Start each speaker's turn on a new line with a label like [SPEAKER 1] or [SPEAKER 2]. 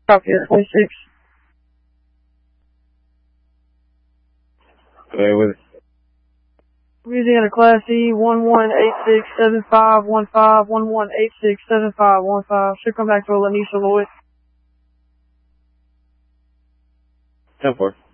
[SPEAKER 1] Copy that, 26.
[SPEAKER 2] Okay, with it.
[SPEAKER 1] Louisiana Class E 11867515, 11867515. Should come back to Lanisha Lloyd.
[SPEAKER 2] 10-4.